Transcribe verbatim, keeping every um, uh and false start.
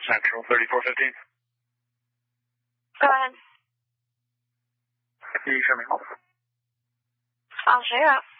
Central thirty-four fifteen. Go ahead. 医生你好。 啊，谁呀？